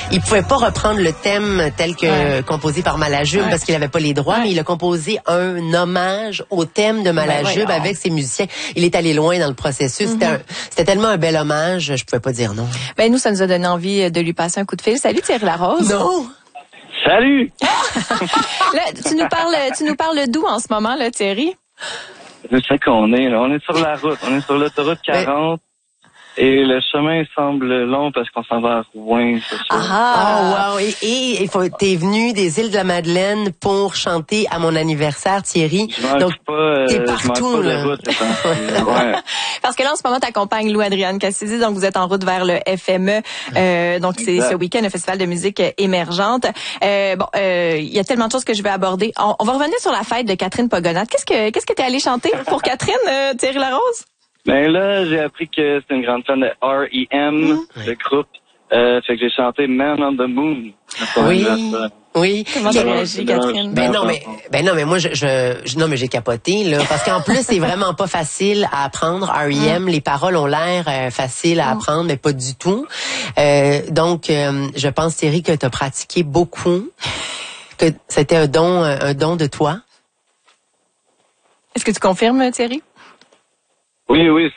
il pouvait pas reprendre le thème tel que composé par Malajube parce qu'il avait pas les droits, mais il a composé un hommage au thème de Malajube avec ses musiciens. Il est allé loin dans le processus. C'était tellement un bel hommage, je pouvais pas dire non. Ben nous, ça nous a donné envie de lui passer un coup de fil. Salut Thierry Larose. Non. Salut! Là, tu nous parles d'où en ce moment, là, Thierry? Je sais qu'on est, là. On est sur la route. On est sur l'autoroute 40. Et le chemin semble long parce qu'on s'en va à Rouen, c'est sûr. Ah, wow. Et t'es venu des îles de la Madeleine pour chanter à mon anniversaire, Thierry. Donc, t'es partout, là. Ouais. Parce que là, en ce moment, t'accompagnes Lou-Adriane Cassidy, donc vous êtes en route vers le FME. Donc, c'est ce week-end, le Festival de musique émergente. Il y a tellement de choses que je vais aborder. On va revenir sur la fête de Catherine Pogonat. Qu'est-ce que t'es allé chanter pour Catherine, Thierry Larose? Ben là, j'ai appris que c'est une grande fan de R.E.M., le groupe. Fait que j'ai chanté Man on the Moon. Oui. Comment t'as réagi, Catherine? Ben non, mais moi, mais j'ai capoté, là. Parce qu'en plus, c'est vraiment pas facile à apprendre. R.E.M., les paroles ont l'air faciles à apprendre, mais pas du tout. Donc, je pense, Thierry, que t'as pratiqué beaucoup. Que c'était un don de toi. Est-ce que tu confirmes, Thierry? Oui. Oui.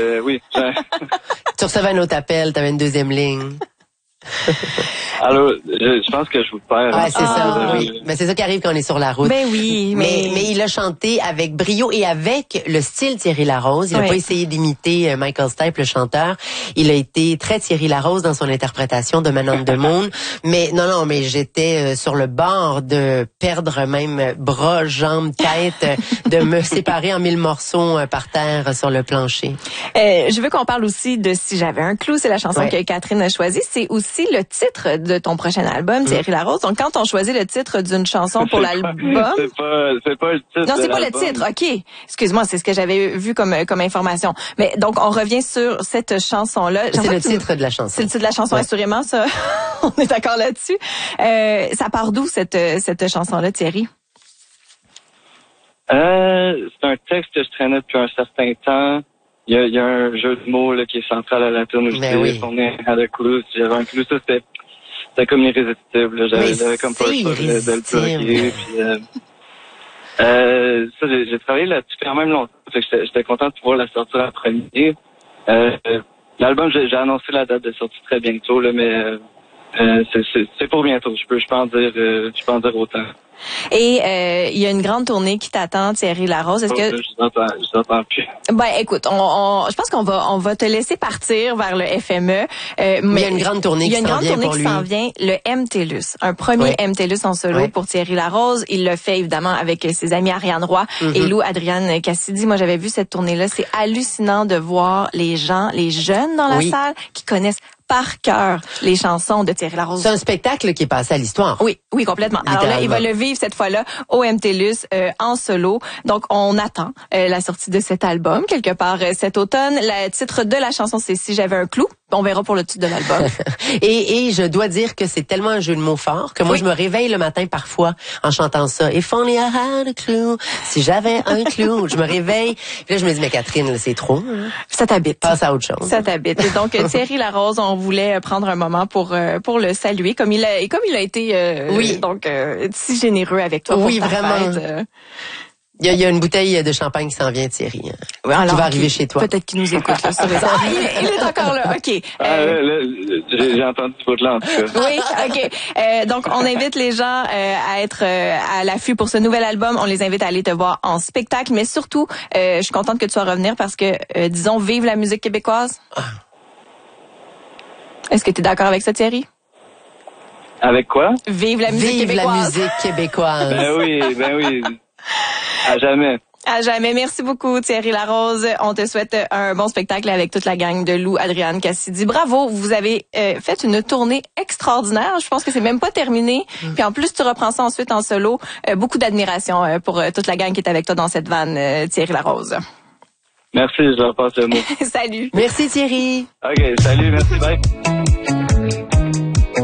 Tu recevais un autre appel, t'avais une deuxième ligne. Alors, je pense que je vous perds. Ouais, c'est ça. Oui. Mais c'est ça qui arrive quand on est sur la route. Ben oui, mais il a chanté avec brio et avec le style Thierry Larose. Il a pas essayé d'imiter Michael Stipe, le chanteur. Il a été très Thierry Larose dans son interprétation de Man on the Moon. Mais non, mais j'étais sur le bord de perdre même bras, jambes, tête, de me séparer en 1000 morceaux par terre sur le plancher. Je veux qu'on parle aussi de Si j'avais un clou. C'est la chanson que Catherine a choisie. C'est aussi le titre de ton prochain album, Thierry Larose. Donc, quand on choisit le titre d'une chanson pour l'album... C'est pas le titre. Non, c'est pas le titre. OK. Excuse-moi, c'est ce que j'avais vu comme information. Mais donc, on revient sur cette chanson-là. C'est le titre de la chanson. C'est le titre de la chanson, assurément, ça. On est d'accord là-dessus. Ça part d'où, cette chanson-là, Thierry? C'est un texte que je traînais depuis un certain temps. Il y a un jeu de mots là, qui est central à la tune aussi. On est à la clou. Si j'avais un clou, ça c'était comme irrésistible. J'avais comme pas le choix de le bloquer. Puis, j'ai travaillé là-dessus quand même longtemps. Fait que j'étais content de pouvoir la sortir en premier. L'album, j'ai annoncé la date de sortie très bientôt, là, mais c'est pour bientôt. Je peux en dire autant. Et il y a une grande tournée qui t'attend, Thierry Larose. Est-ce que je n'entends plus. Ben écoute, je pense qu'on va te laisser partir vers le FME. Mais il y a une grande tournée qui s'en vient pour lui. Il y a une grande tournée qui s'en vient, le MTLUS, un premier MTLUS en solo pour Thierry Larose. Il le fait évidemment avec ses amis Ariane Roy et Lou-Adriane Cassidy. Moi, j'avais vu cette tournée-là. C'est hallucinant de voir les jeunes dans la salle qui connaissent par cœur les chansons de Thierry Larose. C'est un spectacle qui est passé à l'histoire. Oui, complètement. Alors là, il va le vivre cette fois-là au MTLUS en solo. Donc, on attend la sortie de cet album quelque part cet automne. Le titre de la chanson, c'est Si j'avais un clou. On verra pour le titre de l'album. et je dois dire que c'est tellement un jeu de mots fort que moi, je me réveille le matin parfois en chantant ça. If only I had a clue. Si j'avais un clou. Je me réveille. Puis là, je me dis, mais Catherine, là, c'est trop. Hein? Ça t'habite. Passe à autre chose. Ça t'habite. Et donc, Thierry Larose, on voulait prendre un moment pour le saluer, comme il a été donc si généreux avec toi pour ta vraiment. fête. Il y a une bouteille de champagne qui s'en vient, Thierry. Oui, alors, qui va arriver chez toi. Peut-être qu'il nous écoute là, sur les il est encore là. OK. J'ai entendu ce bout-là, en tout cas. Oui, OK. Donc, on invite les gens à être à l'affût pour ce nouvel album. On les invite à aller te voir en spectacle. Mais surtout, je suis contente que tu sois revenir parce que, disons, vive la musique québécoise. Est-ce que tu es d'accord avec ça, Thierry? Avec quoi? Vive la musique québécoise. Vive la musique québécoise. Ben oui. À jamais. À jamais. Merci beaucoup, Thierry Larose. On te souhaite un bon spectacle avec toute la gang de Lou-Adriane Cassidy. Bravo, vous avez fait une tournée extraordinaire. Je pense que c'est même pas terminé. Puis en plus, tu reprends ça ensuite en solo. Beaucoup d'admiration pour toute la gang qui est avec toi dans cette vanne, Thierry Larose. Merci, je leur passe le mot. Salut. Merci, Thierry. OK, salut, merci, bye.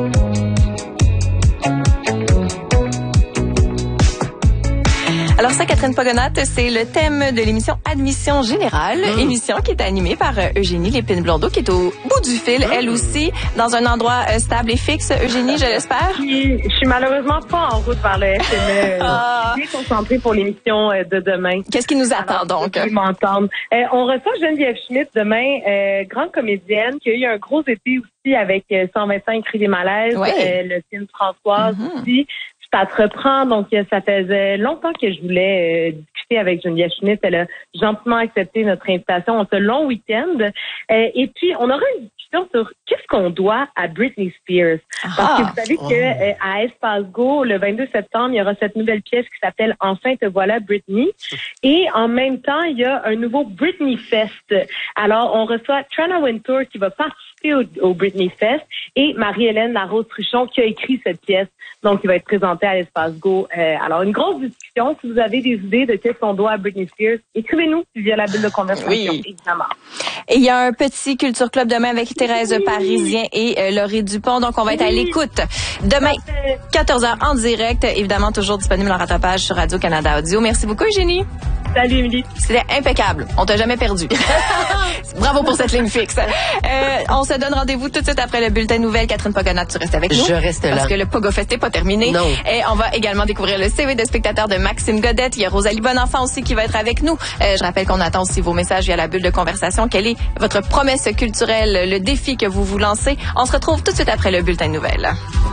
Alors ça, Catherine Pogonat, c'est le thème de l'émission Admission Générale, émission qui est animée par Eugénie Lépine-Blondeau, qui est au bout du fil, elle aussi, dans un endroit stable et fixe. Eugénie, je l'espère. Je suis malheureusement pas en route vers le FME. Je suis bien concentrée pour l'émission de demain. Qu'est-ce qui nous attend donc? M'entendre. On reçoit Geneviève Schmidt demain, grande comédienne, qui a eu un gros été aussi avec 125 cris des malaises, le film Françoise aussi. Ça te reprend, donc ça faisait longtemps que je voulais discuter avec Geneviève Schmidt. Elle a gentiment accepté notre invitation en ce long week-end. Et puis, on aura une discussion sur qu'est-ce qu'on doit à Britney Spears. Parce que vous savez que à Espace Go, le 22 septembre, il y aura cette nouvelle pièce qui s'appelle « Enfin te voilà, Britney ». Et en même temps, il y a un nouveau Britney Fest. Alors, on reçoit Trana Wintour qui va participer au Britney Fest et Marie-Hélène Larose-Truchon qui a écrit cette pièce, donc qui va être présentée à l'Espace Go. Alors, une grosse discussion. Si vous avez des idées de qu'est-ce qu'on doit à Britney Spears, écrivez-nous via la bulle de conversation, évidemment. Et il y a un petit Culture Club demain avec Thérèse Parisien et Laurie Dupont. Donc, on va être à l'écoute demain, 14h en direct. Évidemment, toujours disponible en rattrapage sur Radio-Canada Audio. Merci beaucoup, Eugénie. Salut, Émilie. C'était impeccable. On t'a jamais perdu. Bravo pour cette ligne fixe. On se donne rendez-vous tout de suite après le bulletin nouvelle. Catherine Pogonat, tu restes avec nous? Je reste là. Parce que le Pogo Fest n'est pas terminé. Non. Et on va également découvrir le CV de spectateur de Maxime Godette. Il y a Rosalie Bonenfant aussi qui va être avec nous. Je rappelle qu'on attend aussi vos messages via la bulle de conversation. Quelle est votre promesse culturelle, le défi que vous vous lancez? On se retrouve tout de suite après le bulletin nouvelle.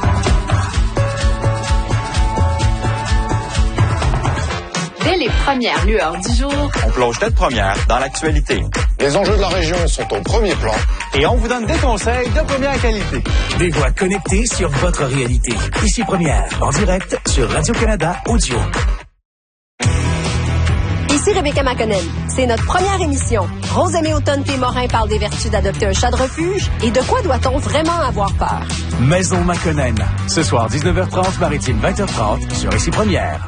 Dès les premières lueurs du jour, on plonge tête première dans l'actualité. Les enjeux de la région sont au premier plan. Et on vous donne des conseils de première qualité. Des voix connectées sur votre réalité. Ici Première, en direct sur Radio-Canada Audio. Ici Rebecca McConnell. C'est notre première émission. Rose-Aimée Automne-Morin parle des vertus d'adopter un chat de refuge et de quoi doit-on vraiment avoir peur. Maison McConnell. Ce soir, 19h30, Maritime 20h30 sur Ici Première.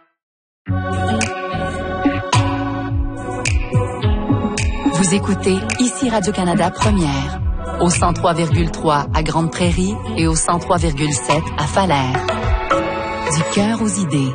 Vous écoutez Ici Radio-Canada Première, au 103,3 à Grande Prairie et au 103,7 à Falaire. Du cœur aux idées.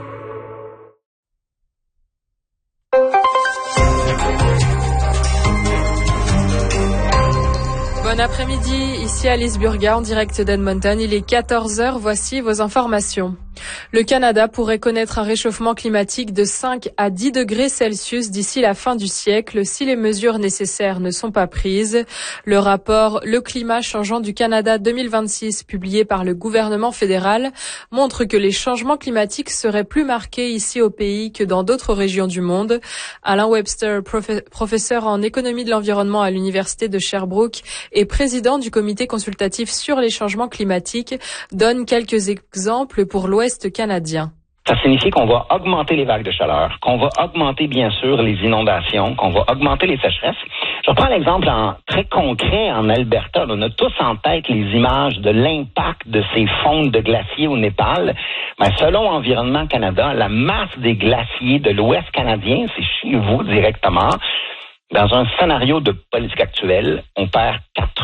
Bon après-midi, ici Alice Burga en direct d'Edmonton. Il est 14h, voici vos informations. Le Canada pourrait connaître un réchauffement climatique de 5 à 10 degrés Celsius d'ici la fin du siècle si les mesures nécessaires ne sont pas prises. Le rapport Le climat changeant du Canada 2026 publié par le gouvernement fédéral montre que les changements climatiques seraient plus marqués ici au pays que dans d'autres régions du monde. Alain Webster, professeur en économie de l'environnement à l'université de Sherbrooke et président du comité consultatif sur les changements climatiques, donne quelques exemples pour l'Ouest canadien. Ça signifie qu'on va augmenter les vagues de chaleur, qu'on va augmenter bien sûr les inondations, qu'on va augmenter les sécheresses. Je reprends l'exemple très concret en Alberta. On a tous en tête les images de l'impact de ces fonds de glaciers au Népal. Mais selon Environnement Canada, la masse des glaciers de l'Ouest canadien, c'est chez vous directement. Dans un scénario de politique actuelle, on perd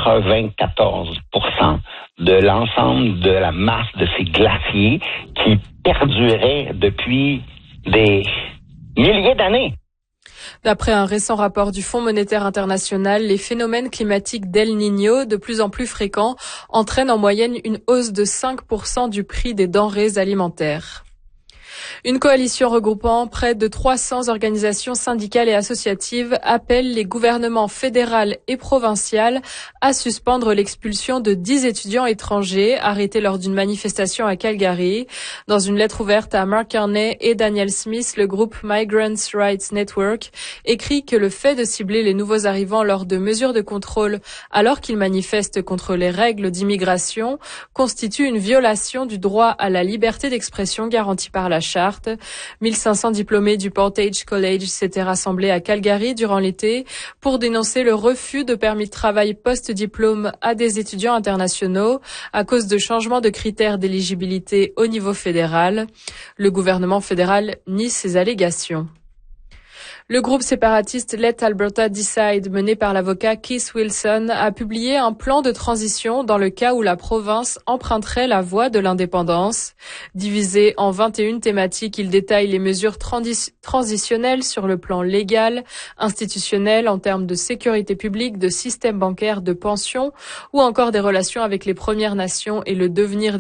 94% de l'ensemble de la masse de ces glaciers qui perduraient depuis des milliers d'années. D'après un récent rapport du Fonds monétaire international, les phénomènes climatiques d'El Niño, de plus en plus fréquents, entraînent en moyenne une hausse de 5% du prix des denrées alimentaires. Une coalition regroupant près de 300 organisations syndicales et associatives appelle les gouvernements fédéral et provincial à suspendre l'expulsion de 10 étudiants étrangers arrêtés lors d'une manifestation à Calgary. Dans une lettre ouverte à Mark Carney et Daniel Smith, le groupe Migrants Rights Network écrit que le fait de cibler les nouveaux arrivants lors de mesures de contrôle alors qu'ils manifestent contre les règles d'immigration constitue une violation du droit à la liberté d'expression garantie par la Charte. 1500 diplômés du Portage College s'étaient rassemblés à Calgary durant l'été pour dénoncer le refus de permis de travail post-diplôme à des étudiants internationaux à cause de changements de critères d'éligibilité au niveau fédéral. Le gouvernement fédéral nie ces allégations. Le groupe séparatiste Let Alberta Decide, mené par l'avocat Keith Wilson, a publié un plan de transition dans le cas où la province emprunterait la voie de l'indépendance. Divisé en 21 thématiques, il détaille les mesures transitionnelles sur le plan légal, institutionnel, en termes de sécurité publique, de système bancaire, de pension, ou encore des relations avec les Premières Nations et le devenir